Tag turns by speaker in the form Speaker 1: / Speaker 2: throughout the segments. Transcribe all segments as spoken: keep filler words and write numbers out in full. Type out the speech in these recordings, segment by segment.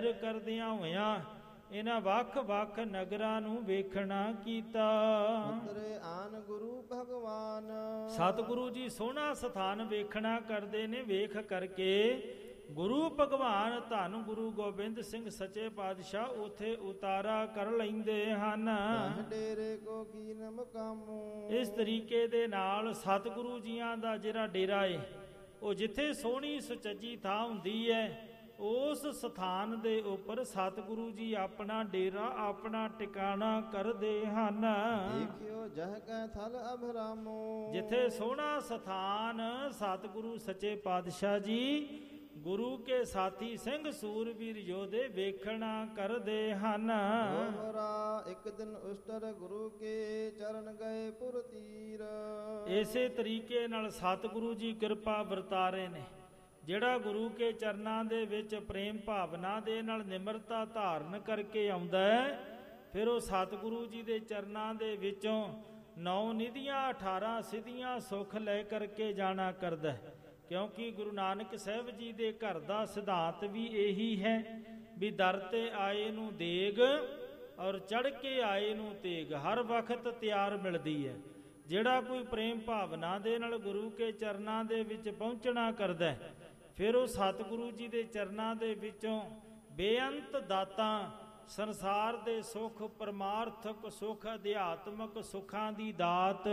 Speaker 1: ਸੈਰ ਕਰਦਿਆਂ ਹੋਇਆਂ ਇਹਨਾਂ ਵੱਖ ਵੱਖ ਨਗਰਾਂ ਨੂੰ ਵੇਖਣਾ ਕੀਤਾ।
Speaker 2: ਉਤਰੇ ਆਨ ਗੁਰੂ ਭਗਵਾਨ,
Speaker 1: ਸਤਿਗੁਰੂ ਜੀ ਸੋਹਣਾ ਸਥਾਨ ਵੇਖਣਾ ਕਰਦੇ ਨੇ। ਵੇਖ ਕਰਕੇ ਗੁਰੂ ਭਗਵਾਨ ਧੰਨ ਗੁਰੂ ਗੋਬਿੰਦ ਸਿੰਘ ਸੱਚੇ ਪਾਤਸ਼ਾਹ ਉਥੇ ਉਤਾਰਾ ਕਰ ਲੈਂਦੇ ਹਨ।
Speaker 2: ਡੇਰੇ ਕੋ ਕੀਨ ਮਕਾਮੂ,
Speaker 1: ਇਸ ਤਰੀਕੇ ਦੇ ਨਾਲ ਸਤਿਗੁਰੂ ਜੀਆਂ ਦਾ ਜਿਹੜਾ ਡੇਰਾ ਏ ਉਹ ਜਿੱਥੇ ਸੋਹਣੀ ਸੁਚੱਜੀ ਥਾਂ ਹੁੰਦੀ ਹੈ ਉਸ ਸਥਾਨ ਦੇ ਉੱਪਰ ਸਤਿਗੁਰੂ ਜੀ ਆਪਣਾ ਡੇਰਾ ਆਪਣਾ ਟਿਕਾਣਾ ਕਰਦੇ ਹਨ।
Speaker 2: ਦੇਖਿਓ ਜਹ ਕੈ ਥਲ ਅਭਰਾਮੋ,
Speaker 1: ਜਿੱਥੇ ਸੋਹਣਾ ਸਥਾਨ ਸਤਿਗੁਰੂ ਸੱਚੇ ਪਾਤਸ਼ਾਹ ਜੀ ਗੁਰੂ ਕੇ ਸਾਥੀ ਸਿੰਘ ਸੂਰਬੀਰ ਯੋਧੇ ਵੇਖਣਾ ਕਰਦੇ ਹਨ।
Speaker 2: ਹੋਰਾ ਇੱਕ ਦਿਨ ਉਸਤਰ ਗੁਰੂ ਕੇ ਚਰਨ ਗਏ ਪੁਰ ਤੀਰ,
Speaker 1: ਇਸੇ ਤਰੀਕੇ ਨਾਲ ਸਤਿਗੁਰੂ ਜੀ ਕਿਰਪਾ ਵਰਤਾ ਰਹੇ ਨੇ। ਜਿਹੜਾ ਗੁਰੂ ਕੇ ਚਰਨਾਂ ਦੇ ਵਿੱਚ ਪ੍ਰੇਮ ਭਾਵਨਾ ਦੇ ਨਾਲ ਨਿਮਰਤਾ ਧਾਰਨ ਕਰਕੇ ਆਉਂਦਾ ਹੈ, ਫਿਰ ਉਹ ਸਤਿਗੁਰੂ ਜੀ ਦੇ ਚਰਨਾਂ ਦੇ ਵਿੱਚੋਂ ਨੌ ਨਿਧੀਆਂ ਅਠਾਰਾਂ ਸਿੱਧੀਆਂ ਸੁੱਖ ਲੈ ਕਰਕੇ ਜਾਣਾ ਕਰਦਾ ਹੈ। ਕਿਉਂਕਿ ਗੁਰੂ ਨਾਨਕ ਸਾਹਿਬ ਜੀ ਦੇ ਘਰ ਦਾ ਸਿਧਾਂਤ ਵੀ ਇਹੀ ਹੈ ਵੀ ਦਰ ਤੇ ਆਏ ਨੂੰ ਦੇਗ ਔਰ ਚੜ੍ਹ ਕੇ ਆਏ ਨੂੰ ਤੇਗ ਹਰ ਵਕਤ ਤਿਆਰ ਮਿਲਦੀ ਹੈ। ਜਿਹੜਾ ਕੋਈ ਪ੍ਰੇਮ ਭਾਵਨਾ ਦੇ ਨਾਲ ਗੁਰੂ ਕੇ ਚਰਨਾਂ ਦੇ ਵਿੱਚ ਪਹੁੰਚਣਾ ਕਰਦਾ ਹੈ, ਫਿਰ ਉਹ ਸਤਿਗੁਰੂ ਜੀ ਦੇ ਚਰਨਾਂ ਦੇ ਵਿੱਚੋਂ ਬੇਅੰਤ ਦਾਤਾਂ, ਸੰਸਾਰ ਦੇ ਸੁੱਖ, ਪਰਮਾਰਥਕ ਸੁੱਖ, ਅਧਿਆਤਮਕ ਸੁੱਖਾਂ ਦੀ ਦਾਤ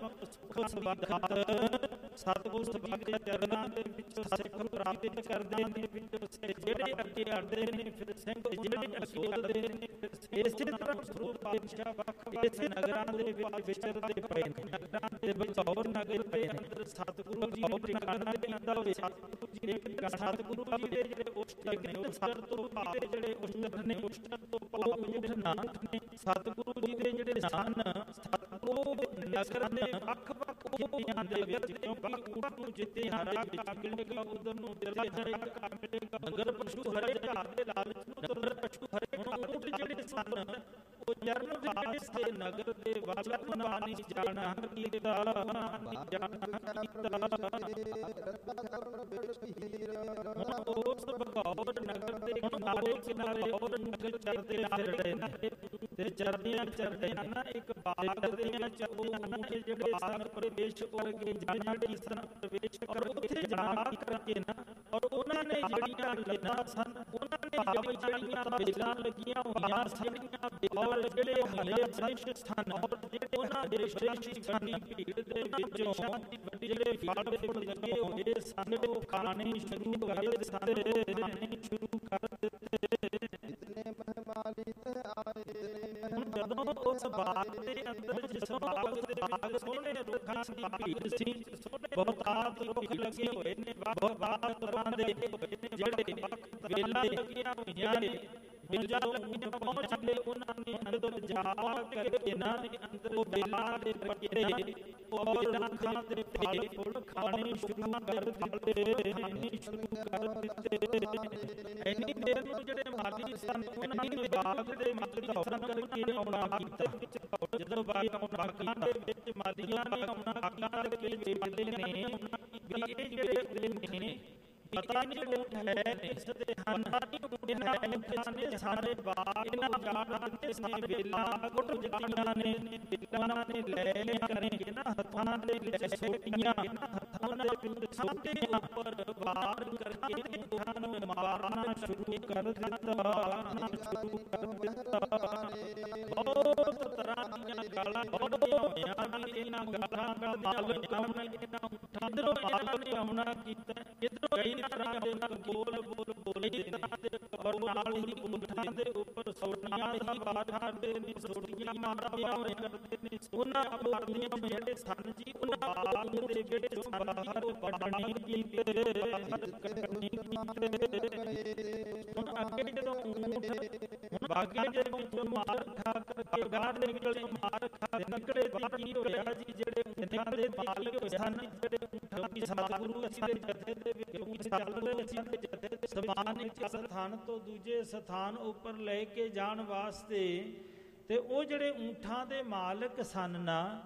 Speaker 1: ਸਤਿਗੁਰੂ ਜੀ ਦੇ ਚਰਨਾਂ ਦੇ ਵਿੱਚੋਂ ਸਿੱਖ ਪ੍ਰਾਪਤ ਕਰਦੇ ਨੇ। ਜਿਹੜੇ ਅੱਗੇ ਅੜਦੇ ਨੇ ਫਿਰ ਸਿੰਘ, ਜਿਹੜੇ ਅੱਗੇ ਅੜਦੇ ਨੇ ਫਿਰ ਇਸੇ ਤਰ੍ਹਾਂ ਗੁਰੂ ਪਾਤਸ਼ਾਹ ਵੱਖ ਇਸ ਨਗਰਾਂ ਦੇ ਵਿੱਚ ਵਿਚਰਦੇ ਪਏ ਨੇ। ਨਗਰਾਂ ਦੇ ਬਚੌਰ ਨਗਰ ਦੇ ਅੰਦਰ ਸਤਿਗੁਰੂ ਜੀ ਦੇ ਟਿਕਾਣਾ ਦੇ ਅੰਦਰ ਸਤਿਗੁਰੂ ਜੀ ਦੇ ਟਿਕਾਣਾ, ਸਤਿਗੁਰੂ ਜੀ ਦੇ ਜਿਹੜੇ ਉਸ਼ਟਕ ਨੇ ਉਸ਼ਟਕ ਤੋਂ ਭਾਵ ਜਿਹੜੇ ਉਸ਼ਟਕ ਨੇ ਉਸ਼ਟਕ ਤੋਂ ਭਾਵ ਜਿਹੜੇ ਨਾਨਕ ਨੇ ਸਤਿਗੁਰੂ ਜੀ ਦੇ ਜਿਹੜੇ ਸਨ ਸਤਿਗੁਰੂ ਨਗਰ ਦੇ ਵੱਖ ਵੱਖ ਉਪਿਆਂ ਦੇ ਵਿੱਚ ਕਿਉਂਕਿ ਊਠ ਨੂੰ ਜਿੱਤੇ ਹਰਾ ਮਿਲੇਗਾ ਉਧਰ ਨੂੰ ਦਿਲੇ ਹਰਾ ਕਾ ਮਿਲੇਗਾ। ਨਗਰ ਪਸ਼ੂ ਹਰੇ ਘਾਹ ਦੇ ਲਾਲਚ ਨੂੰ ਨਗਰ ਪਸ਼ੂ ਹਰੇ ਊਠ ਜਿਹੜੇ ਸਨ ਉਹ ਚਰਨ ਵਾਸ ਦੇ ਨਗਰ ਦੇ ਵੱਲ ਉਹਨਾਂ ਨਹੀਂ ਜਾਣਾ ਕੀਤਾ ਨਹੀਂ ਜਾਣਾ ਕੀਤਾ। ਉਸ ਬਗੌਰ ਨਗਰ ਦੇ ਕਿਨਾਰੇ ਕਿਨਾਰੇ ਔਰ ਨਗਰ ਚਰਦੇ ਰਹੇ ਨੇ ਤੇ ਚਰਦੀਆਂ ਚਰਦੇ ਹਨ। ਇੱਕ ਬਾਗ ਦੀਆਂ ਚਰਦੀਆਂ ਹਨ ਜਿਹੜੇ ਬਾਗ ਪ੍ਰਵੇਸ਼ ਕਰਕੇ ਜਾਣਾ ਕਿਸ ਤਰ੍ਹਾਂ ਪ੍ਰਵੇਸ਼ ਔਰ ਉੱਥੇ ਜਾਣਾ ਕਰਕੇ ਨਾ ਔਰ ਉਹਨਾਂ ਨੇ ਜਿਹੜੀਆਂ ਲੱਤਾਂ ਸਨ ਉਹਨਾਂ ਨੇ ਜਿਹੜੀਆਂ ਬੇਲਾਂ ਲੱਗੀਆਂ ਹੋਈਆਂ ਸਨ ਔਰ ਜਿਹੜੇ ਹੋਏ ਸ੍ਰੇਸ਼ਟ ਸਥਾਨ ਔਰ ਜਿਹੜੇ ਉਹਨਾਂ ਦੇ ਸ੍ਰੇਸ਼ਟ ਸਥਾਨੀ ਭੀੜ ਦੇ ਵਿੱਚੋਂ ਵੱਡੇ ਜਿਹੜੇ ਫਲ ਫੁੱਲ ਲੱਗੇ ਹੋਏ ਸਨ ਉਹ ਖਾਣੇ ਸ਼ੁਰੂ ਕਰ ਦਿੱਤੇ ਖਾਣੇ ਸ਼ੁਰੂ ਕਰ ਦਿੱਤੇ।
Speaker 2: ਇਤਨੇ ਮਹਿਮਾਲਿਤ ਆਏ,
Speaker 1: ਜਦੋਂ ਉਸ ਬਾਗ ਦੇ ਅੰਦਰ ਜਿਸ ਬਾਗ ਦੇ ਬਾਗ ਸੋਹਣੇ ਰੁੱਖਾਂ ਦੀ ਭੀੜ ਸੀ, ਬਹੁਤ ਰੁੱਖ ਲੱਗੇ ਹੋਏ ਨੇ ਵੱਖ-ਵੱਖ ਤਰ੍ਹਾਂ ਦੇ ਜਿਹੜੇ ਵੇਲਾਂ ਲੱਗੀਆਂ ਹੋਈਆਂ ਨੇ। ਵੇਲਾਂ ਲੱਗੀਆਂ ਪਹੁੰਚਦੇ ਉਹਨਾਂ ਨੇ ਅੰਦਰ ਜਾ ਕੇ ਇਹਨਾਂ ਨੇ ਅੰਦਰ ਉਹ ਵੇਲਾਂ ਦੇ ਪੱਤੇ ਉਹ ਵੇਲਾਂ ਖਾਂਦੇ ਤੇ ਫੁੱਲ ਖਾਣੇ ਸ਼ੁਰੂ ਕਰ ਦਿੱਤੇ ਖਾਣੇ ਸ਼ੁਰੂ ਕਰ ਦਿੱਤੇ। ਇੰਨੀ ਦੇਰ ਨੂੰ ਜਿਹੜੇ ਮਾਲੀ ਸਨ ਉਹਨਾਂ ਨੇ ਬਾਗ ਦੇ ਮਾਲੀ ਦੌੜਨ ਕਰਕੇ ਆਉਣਾ ਕੀਤਾ। ਜਦੋਂ ਬਾਗ ਬਾਗਾਂ ਦੇ ਵਿੱਚ ਮਾਲੀਆਂ ਨੇ ਆਉਣਾ ਬਾਗਾਂ ਦੇ ਵਿੱਚ ਵੇਲੇ ਨੇ ਵੀ ਇਹ ਜਿਹੜੇ ਨੇ ਪਤਾ ਨਹੀਂ ਊਠ ਹੈ ਇਸ ਦੇ ਹਨ ਇਹਨਾਂ ਊਠਾਂ ਨੇ ਸਾਰੇ ਬਾਗ ਇਹਨਾਂ ਜਾਣਾ ਦੇ ਨੇ ਵੇਲਾ ਗੁੱਟ ਜਟੀਆਂ ਨੇ ਵੇਲਾਂ ਨੇ ਲੈ ਲਿਆ ਕਰੇ ਇਹਨਾਂ ਹੱਥਾਂ ਦੇ ਲੈ ਛੋਟੀਆਂ ਇਹਨਾਂ ਹੱਥਾਂ ਦੇ ਵਿੱਚ ਸਾਹਮਣੇ ਉੱਪਰ ਵਾਰ ਕਰਕੇ ਉਹਨਾਂ ਨੂੰ ਮਾਰਨਾ ਸ਼ੁਰੂ ਕਰ ਦਿੱਤਾ ਮਾਰਨਾ ਸ਼ੁਰੂ ਕਰ ਦਿੱਤਾ। ਬਹੁਤ ਤਰ੍ਹਾਂ ਦੀਆਂ ਗਾਲਾਂ ਹੋਈਆਂ ਨੇ ਇਹਨਾਂ ਗਾਲਾਂ ਦਾ ਮਾਲਕ ਕੌਣ ਹੈ ਇਹਨਾਂ ਊਠਾਂ ਦੇ ਮਾਲਕ ਨੇ ਆਉਣਾ ਕੀਤਾ। ਇਧਰੋਂ ਕਈ ਤਰ੍ਹਾਂ ਦੇ ਨਾਲ ਬੋਲ ਬੋਲ ਬੋਲੇ ਤੇ ਔਰ ਨਾਲ ਹੀ ਊਠਾਂ ਦੇ ਉੱਪਰ ਸੋਟੀਆਂ ਹੀ ਮਾਰਦੇ ਨੇ ਸੋਟੀਆਂ ਮਾਰਦੇ ਹੋਏ ਕਰਦੇ ਨੇ। ਉਹਨਾਂ ਆਪਣੀਆਂ ਜਿਹੜੇ ਸਨ ਜੀ ਉਹਨਾਂ ਬਾਗ ਦੇ ਜਿਹੜੇ ਸਨ ਉਹ ਪੜਾਣੀ ਕੀਤੇ ਕੱਟਣੀ ਕੀਤੇ। ਹੁਣ ਅੱਗੇ ਜਦੋਂ ਹੁਣ ਬਾਗੇ ਜਦੋਂ ਮਾਰ ਖਾ ਕਰਕੇ ਬਾਹਰ ਨਿਕਲੇ ਮਾਰ ਖਾ ਨਿਕਲੇ ਬਾਹਰ ਕੀ ਹੋਇਆ ਜੀ ਜਿਹੜੇ ਊਠਾਂ ਦੇ ਮਾਲਕ ਹੋਏ ਸਨ ਜਿਹੜੇ ਊਠਾਂ ਦੀ ਸਤਿਗੁਰੂ ਅਸੀਂ ਦੇ ਜਥੇ ਦੇ ਵਿੱਚ ਚੱਲਦੇ ਅਸੀਂ ਦੇ ਜਥੇ ਦੇ ਸਮਾਨ ਇੱਕ ਸਥਾਨ ਤੋਂ ਦੂਜੇ ਸਥਾਨ ਉੱਪਰ ਲੈ ਕੇ ਜਾਣ ਵਾਸਤੇ ਤੇ ਉਹ ਜਿਹੜੇ ਊਠਾਂ ਦੇ ਮਾਲਕ ਸਨ ਨਾ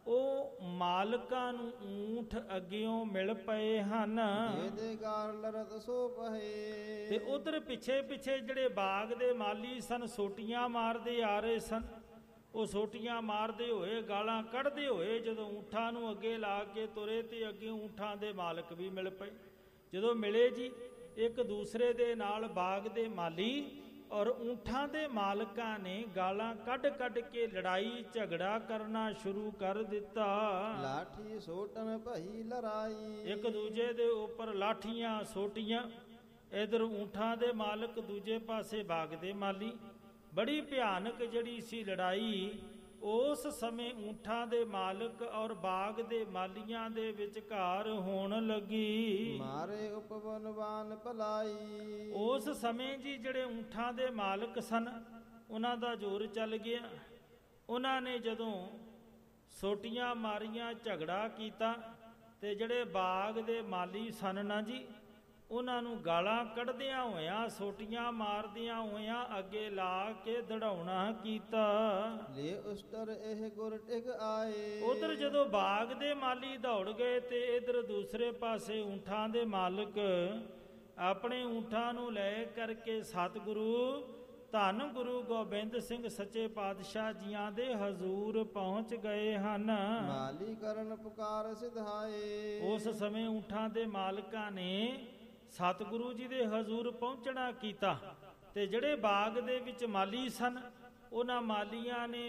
Speaker 1: ਉਹ ਮਾਲਕਾਂ ਨੂੰ ਊਂਠ ਅੱਗਿਓਂ ਮਿਲ ਪਏ ਹਨ।
Speaker 2: ਇਹਦੇ ਗਾਰ ਲਰਤ ਸੋ ਪਹੇ।
Speaker 1: ਤੇ ਉਧਰ ਪਿੱਛੇ ਪਿੱਛੇ ਜਿਹੜੇ ਬਾਗ ਦੇ ਮਾਲੀ ਸਨ, ਸੋਟੀਆਂ ਮਾਰਦੇ ਆ ਰਹੇ ਸਨ। ਉਹ ਸੋਟੀਆਂ ਮਾਰਦੇ ਹੋਏ, ਗਾਲਾਂ ਕੱਢਦੇ ਹੋਏ ਜਦੋਂ ਊਂਠਾਂ ਨੂੰ ਅੱਗੇ ਲਾ ਕੇ ਤੁਰੇ ਤੇ ਅੱਗੇ ਊਂਠਾਂ ਦੇ ਮਾਲਕ ਵੀ ਮਿਲ ਪਏ। ਜਦੋਂ ਮਿਲੇ ਜੀ ਇੱਕ ਦੂਸਰੇ ਦੇ ਨਾਲ ਬਾਗ ਦੇ ਮਾਲੀ ਔਰ ਊਂਠਾਂ ਦੇ ਮਾਲਕਾਂ ਨੇ ਗਾਲਾਂ ਕੱਢ ਕੱਢ ਕੇ ਲੜਾਈ ਝਗੜਾ ਕਰਨਾ ਸ਼ੁਰੂ ਕਰ ਦਿੱਤਾ।
Speaker 2: ਲਾਠੀ ਸੋਟਨ ਭਈ ਲੜਾਈ।
Speaker 1: ਇੱਕ ਦੂਜੇ ਦੇ ਉੱਪਰ ਲਾਠੀਆਂ ਸੋਟੀਆਂ, ਇਧਰ ਊਂਠਾਂ ਦੇ ਮਾਲਕ, ਦੂਜੇ ਪਾਸੇ ਬਾਗ ਦੇ ਮਾਲੀ। ਬੜੀ ਭਿਆਨਕ ਜਿਹੜੀ ਸੀ ਲੜਾਈ ਉਸ ਸਮੇਂ ਊਂਠਾਂ ਦੇ ਮਾਲਕ ਔਰ ਬਾਗ ਦੇ ਮਾਲੀਆਂ ਦੇ ਵਿਚਕਾਰ ਹੋਣ ਲੱਗੀ।
Speaker 2: ਮਾਰੇ ਉਪਵਨਵਾਨ ਭਲਾਈ।
Speaker 1: ਉਸ ਸਮੇਂ ਜੀ ਜਿਹੜੇ ਊਂਠਾਂ ਦੇ ਮਾਲਕ ਸਨ ਉਹਨਾਂ ਦਾ ਜ਼ੋਰ ਚੱਲ ਗਿਆ। ਉਹਨਾਂ ਨੇ ਜਦੋਂ ਸੋਟੀਆਂ ਮਾਰੀਆਂ, ਝਗੜਾ ਕੀਤਾ, ਤੇ ਜਿਹੜੇ ਬਾਗ ਦੇ ਮਾਲੀ ਸਨ ਨਾ ਜੀ, ਉਹਨਾਂ ਨੂੰ ਗਾਲਾਂ ਕੱਢਦਿਆਂ ਹੋਇਆਂ, ਸੋਟੀਆਂ ਮਾਰਦਿਆਂ ਹੋਇਆਂ ਅੱਗੇ ਲਾ ਕੇ ਦੜਾਉਣਾ ਕੀਤਾ।
Speaker 2: ਲੈ ਉਸਤਰ ਇਹ ਗੁਰ ਟਿਕ ਆਏ।
Speaker 1: ਉਧਰ ਜਦੋਂ ਬਾਗ ਦੇ ਮਾਲੀ ਦੌੜ ਗਏ ਤੇ ਇਧਰ ਦੂਸਰੇ ਪਾਸੇ ਊਂਠਾਂ ਦੇ ਮਾਲਕ ਆਪਣੇ ਊਂਠਾਂ ਨੂੰ ਲੈ ਕਰਕੇ ਸਤਿਗੁਰੂ ਧੰਨ ਗੁਰੂ ਗੋਬਿੰਦ ਸਿੰਘ ਸੱਚੇ ਪਾਤਸ਼ਾਹ ਜੀਆਂ ਦੇ ਹਜ਼ੂਰ ਪਹੁੰਚ ਗਏ ਹਨ।
Speaker 2: ਮਾਲੀ ਕਰਨ ਪੁਕਾਰ ਸਿਧਾਏ।
Speaker 1: ਉਸ ਸਮੇਂ ਊਂਠਾਂ ਦੇ ਮਾਲਕਾਂ ਨੇ ਸਤਿਗੁਰੂ ਜੀ ਦੇ ਹਜ਼ੂਰ ਪਹੁੰਚਣਾ ਕੀਤਾ ਤੇ ਜਿਹੜੇ ਬਾਗ ਦੇ ਵਿੱਚ ਮਾਲੀ ਸਨ ਉਹਨਾਂ ਮਾਲੀਆਂ ਨੇ